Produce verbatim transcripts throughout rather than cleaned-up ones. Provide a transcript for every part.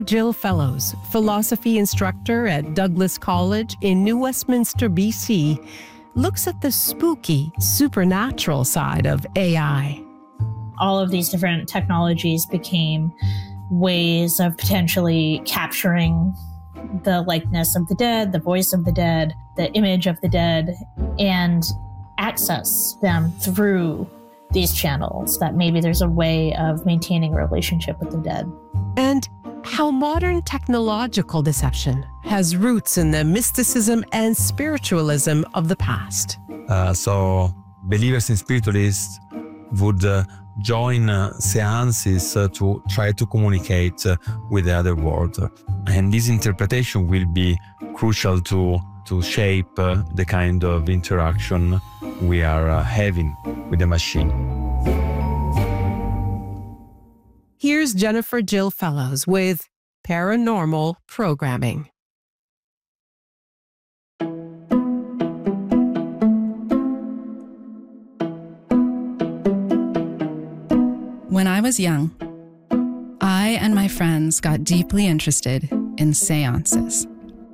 Jill Fellows, philosophy instructor at Douglas College in New Westminster, B C, looks at the spooky, supernatural side of A I. All of these different technologies became ways of potentially capturing the likeness of the dead, the voice of the dead, the image of the dead, and access them through these channels, that maybe there's a way of maintaining a relationship with the dead. And how modern technological deception has roots in the mysticism and spiritualism of the past. Uh, so believers in spiritualists would uh, join uh, seances uh, to try to communicate uh, with the other world. And this interpretation will be crucial to, to shape uh, the kind of interaction we are uh, having with the machine. Here's Jennifer Jill Fellows with Paranormal Programming. When I was young, I and my friends got deeply interested in seances.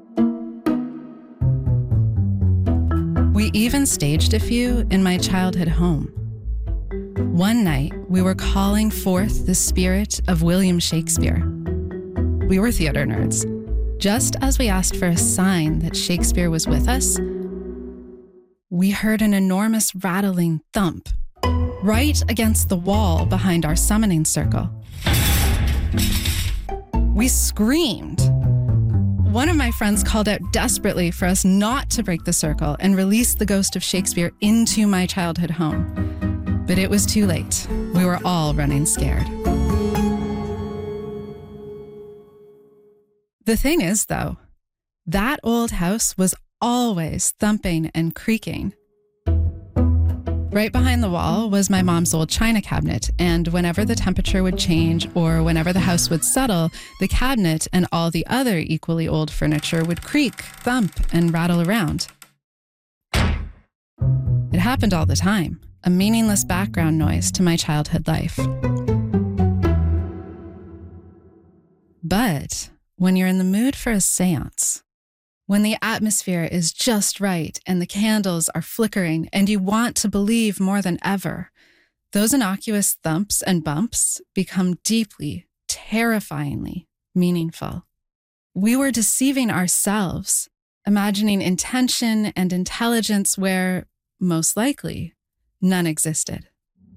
We even staged a few in my childhood home. One night, we were calling forth the spirit of William Shakespeare. We were theater nerds. Just as we asked for a sign that Shakespeare was with us, we heard an enormous rattling thump right against the wall behind our summoning circle. We screamed. One of my friends called out desperately for us not to break the circle and release the ghost of Shakespeare into my childhood home. But it was too late. We were all running scared. The thing is, though, that old house was always thumping and creaking. Right behind the wall was my mom's old china cabinet, and whenever the temperature would change or whenever the house would settle, the cabinet and all the other equally old furniture would creak, thump, and rattle around. It happened all the time, a meaningless background noise to my childhood life. But when you're in the mood for a seance, when the atmosphere is just right and the candles are flickering and you want to believe more than ever, those innocuous thumps and bumps become deeply, terrifyingly meaningful. We were deceiving ourselves, imagining intention and intelligence where, most likely, none existed.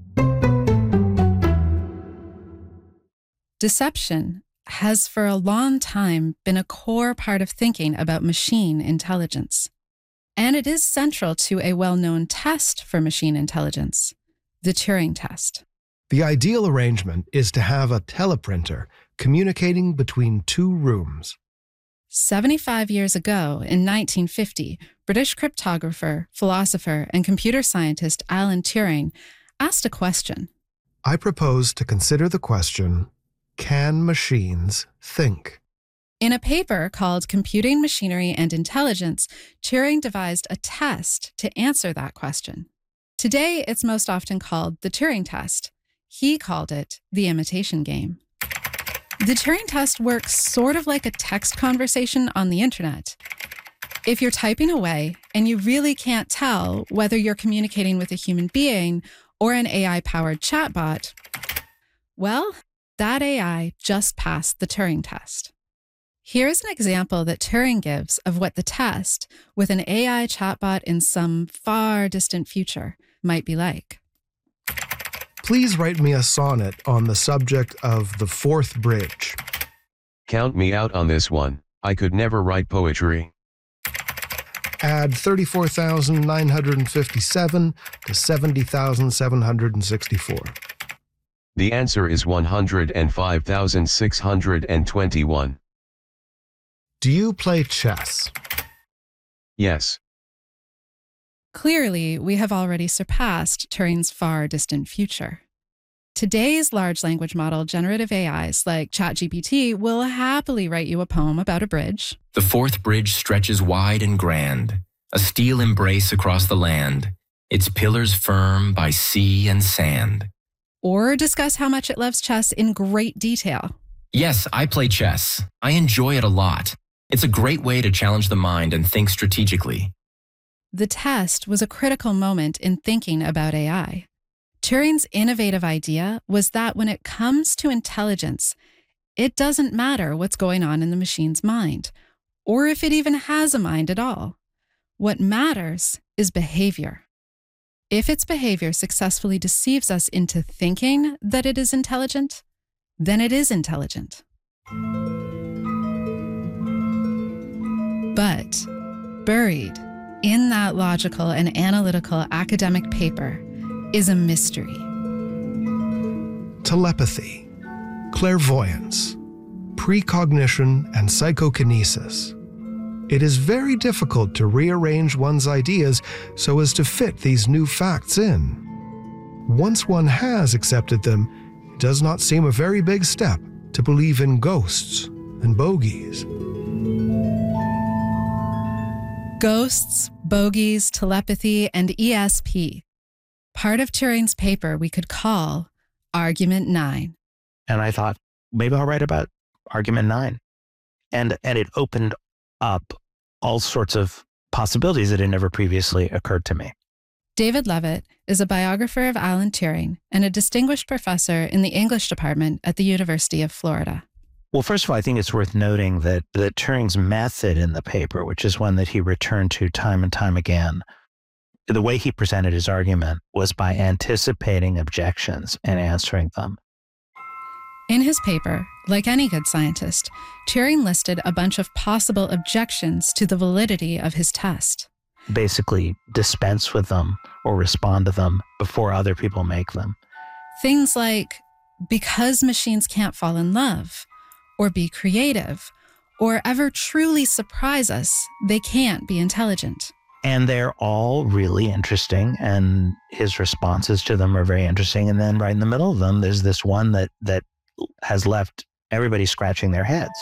Deception has for a long time been a core part of thinking about machine intelligence. And it is central to a well-known test for machine intelligence, the Turing test. The ideal arrangement is to have a teleprinter communicating between two rooms. seventy-five years ago, in nineteen fifty, British cryptographer, philosopher, and computer scientist Alan Turing asked a question. I propose to consider the question, can machines think? In a paper called Computing Machinery and Intelligence, Turing devised a test to answer that question. Today, it's most often called the Turing test. He called it the imitation game. The Turing test works sort of like a text conversation on the internet. If you're typing away and you really can't tell whether you're communicating with a human being or an A I-powered chatbot, well, that A I just passed the Turing test. Here's an example that Turing gives of what the test with an A I chatbot in some far distant future might be like. Please write me a sonnet on the subject of the fourth bridge. Count me out on this one. I could never write poetry. Add thirty-four thousand nine hundred fifty-seven to seventy thousand seven hundred sixty-four. The answer is one hundred five thousand six hundred twenty-one. Do you play chess? Yes. Clearly, we have already surpassed Turing's far distant future. Today's large language model generative A Is like ChatGPT will happily write you a poem about a bridge. The fourth bridge stretches wide and grand, a steel embrace across the land, its pillars firm by sea and sand. Or discuss how much it loves chess in great detail. Yes, I play chess. I enjoy it a lot. It's a great way to challenge the mind and think strategically. The test was a critical moment in thinking about A I. Turing's innovative idea was that when it comes to intelligence, it doesn't matter what's going on in the machine's mind, or if it even has a mind at all. What matters is behavior. If its behavior successfully deceives us into thinking that it is intelligent, then it is intelligent. But buried in that logical and analytical academic paper is a mystery. Telepathy, clairvoyance, precognition, and psychokinesis. It is very difficult to rearrange one's ideas so as to fit these new facts in. Once one has accepted them, it does not seem a very big step to believe in ghosts and bogies. Ghosts, bogies, telepathy, and E S P. Part of Turing's paper we could call Argument nine. And I thought, maybe I'll write about Argument nine. And, and it opened up all sorts of possibilities that had never previously occurred to me. David Levitt is a biographer of Alan Turing and a distinguished professor in the English department at the University of Florida. Well, first of all, I think it's worth noting that, that Turing's method in the paper, which is one that he returned to time and time again, the way he presented his argument was by anticipating objections and answering them. In his paper, like any good scientist, Turing listed a bunch of possible objections to the validity of his test. Basically, dispense with them or respond to them before other people make them. Things like, because machines can't fall in love, or be creative, or ever truly surprise us, they can't be intelligent. And they're all really interesting, and his responses to them are very interesting. And then right in the middle of them, there's this one that that has left everybody scratching their heads.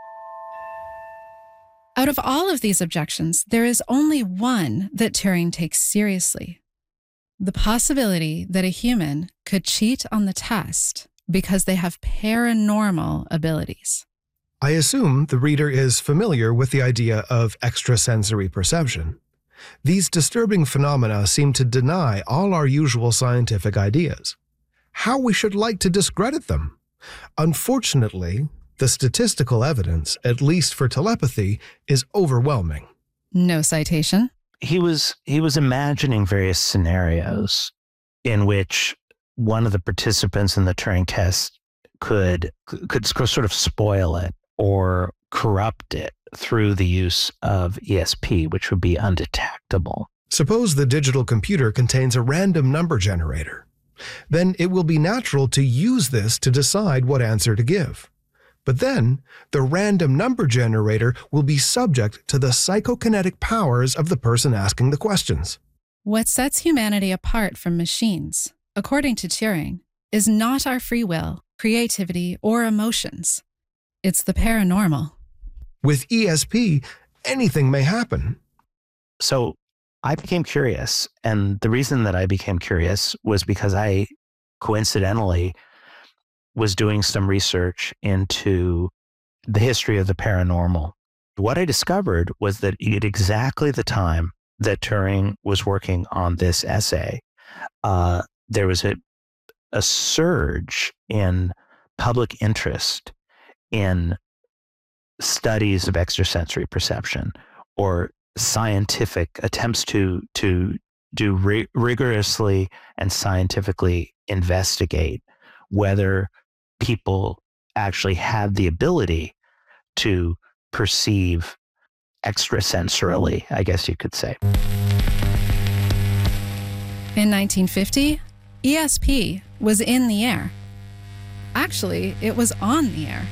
Out of all of these objections, there is only one that Turing takes seriously: the possibility that a human could cheat on the test because they have paranormal abilities. I assume the reader is familiar with the idea of extrasensory perception. These disturbing phenomena seem to deny all our usual scientific ideas. How we should like to discredit them? Unfortunately, the statistical evidence, at least for telepathy, is overwhelming. No citation. He was he was imagining various scenarios in which one of the participants in the Turing test could could sort of spoil it or corrupt it through the use of E S P, which would be undetectable. Suppose the digital computer contains a random number generator. Then it will be natural to use this to decide what answer to give. But then, the random number generator will be subject to the psychokinetic powers of the person asking the questions. What sets humanity apart from machines, according to Turing, is not our free will, creativity, or emotions. It's the paranormal. With E S P, anything may happen. So I became curious, and the reason that I became curious was because I coincidentally was doing some research into the history of the paranormal. What I discovered was that at exactly the time that Turing was working on this essay, uh, there was a, a surge in public interest in studies of extrasensory perception, or scientific attempts to to do ri- rigorously and scientifically investigate whether people actually had the ability to perceive extrasensorily, I guess you could say. In nineteen fifty, E S P was in the air. Actually, it was on the air.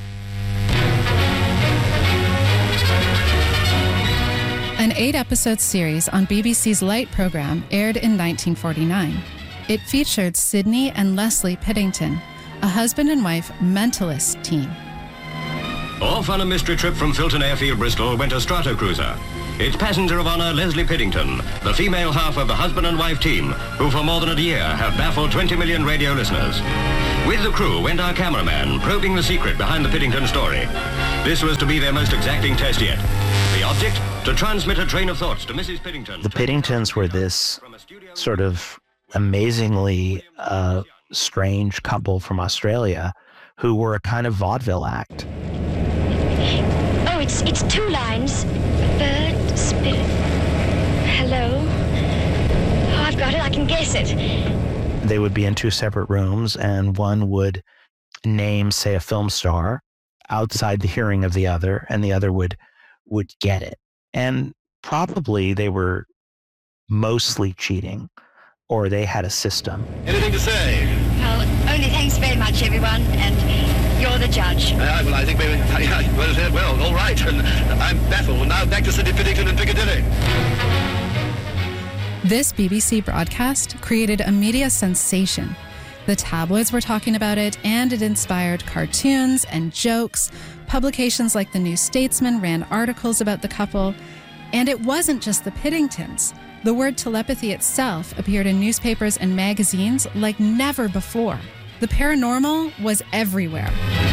An eight-episode series on B B C's Light program aired in nineteen forty-nine. It featured Sidney and Leslie Piddington, a husband and wife mentalist team. Off on a mystery trip from Filton Airfield, Bristol, went a Stratocruiser. Its passenger of honor, Leslie Piddington, the female half of the husband and wife team, who for more than a year have baffled twenty million radio listeners. With the crew went our cameraman, probing the secret behind the Piddington story. This was to be their most exacting test yet. The object? To transmit a train of thoughts to Missus Piddington. The Piddingtons were this sort of amazingly uh, strange couple from Australia who were a kind of vaudeville act. Oh, it's it's two lines. Bird, spirit. Hello. Oh, I've got it. I can guess it. They would be in two separate rooms, and one would name, say, a film star outside the hearing of the other, and the other would would get it. And probably they were mostly cheating, or they had a system. Anything to say? Well, only thanks very much, everyone, and you're the judge. Uh, well, I think maybe, well, well, all right, and I'm baffled. Now back to Sidney Piddington and Piccadilly. This B B C broadcast created a media sensation. The tabloids were talking about it, and it inspired cartoons and jokes. Publications like The New Statesman ran articles about the couple. And it wasn't just the Piddingtons. The word telepathy itself appeared in newspapers and magazines like never before. The paranormal was everywhere.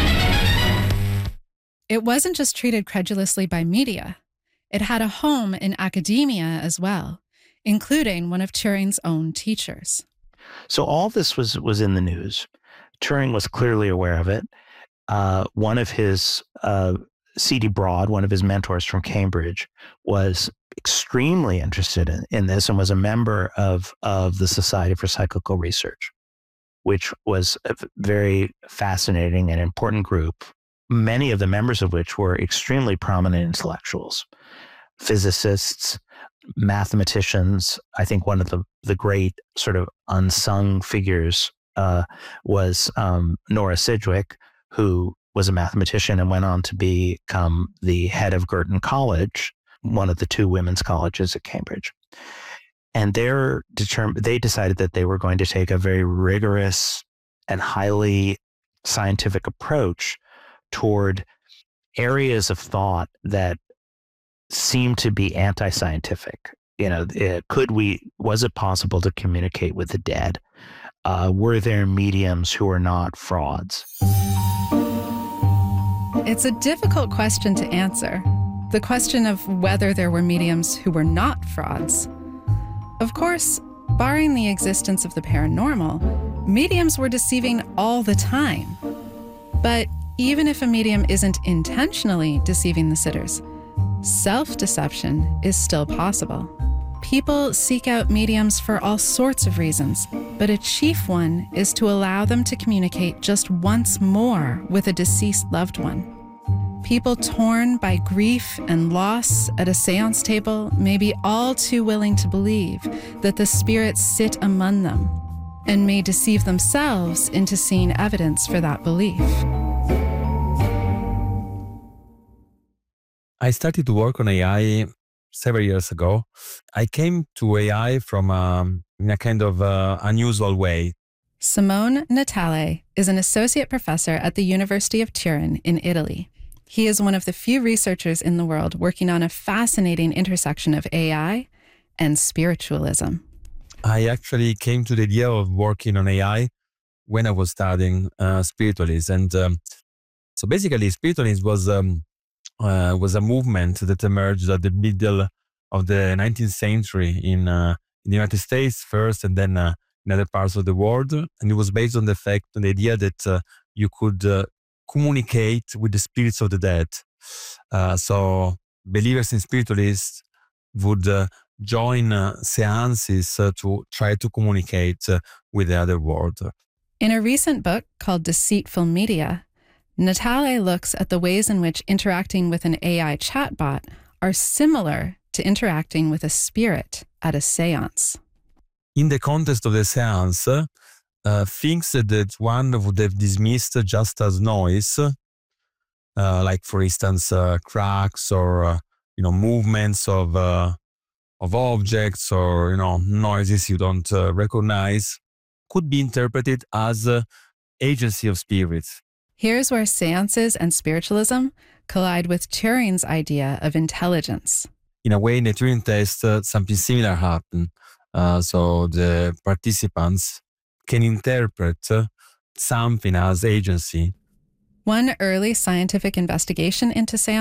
It wasn't just treated credulously by media. It had a home in academia as well, including one of Turing's own teachers. So all this was was in the news. Turing was clearly aware of it. Uh, one of his, uh, C D Broad, one of his mentors from Cambridge, was extremely interested in, in this and was a member of, of the Society for Psychical Research, which was a very fascinating and important group, many of the members of which were extremely prominent intellectuals, physicists, mathematicians. I think one of the, the great sort of unsung figures uh, was um, Nora Sidgwick, who was a mathematician and went on to become the head of Girton College, one of the two women's colleges at Cambridge. And they're determined, they decided that they were going to take a very rigorous and highly scientific approach toward areas of thought that seemed to be anti-scientific. You know, it, could we, was it possible to communicate with the dead? Uh, were there mediums who were not frauds? It's a difficult question to answer. The question of whether there were mediums who were not frauds. Of course, barring the existence of the paranormal, mediums were deceiving all the time. But even if a medium isn't intentionally deceiving the sitters, self-deception is still possible. People seek out mediums for all sorts of reasons, but a chief one is to allow them to communicate just once more with a deceased loved one. People torn by grief and loss at a seance table may be all too willing to believe that the spirits sit among them and may deceive themselves into seeing evidence for that belief. I started to work on A I several years ago. I came to A I from um, in a kind of uh, unusual way. Simone Natale is an associate professor at the University of Turin in Italy. He is one of the few researchers in the world working on a fascinating intersection of A I and spiritualism. I actually came to the idea of working on A I when I was studying uh, spiritualism. And um, so basically, spiritualism was um, uh, was a movement that emerged at the middle of the nineteenth century in, uh, in the United States first, and then uh, in other parts of the world. And it was based on the fact, on the idea that uh, you could uh, communicate with the spirits of the dead. Uh, so believers in spiritualists would uh, join uh, seances uh, to try to communicate uh, with the other world. In a recent book called Deceitful Media, Natale looks at the ways in which interacting with an A I chatbot are similar to interacting with a spirit at a seance. In the context of the seance, uh, uh, things that one would have dismissed just as noise, uh, like for instance uh, cracks or uh, you know movements of uh, of objects or you know noises you don't uh, recognize, could be interpreted as uh, agency of spirits. Here's where seances and spiritualism collide with Turing's idea of intelligence. In a way, in the Turing test, uh, something similar happened. Uh, so the participants can interpret uh, something as agency. One early scientific investigation into seances